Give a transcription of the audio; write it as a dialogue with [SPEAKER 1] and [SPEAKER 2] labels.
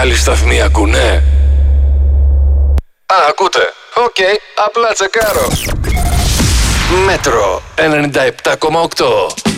[SPEAKER 1] άλλοι σταθμοί ακούνε? Α, ακούτε. Οκ, απλά τσεκάρω. Μέτρο 97,8.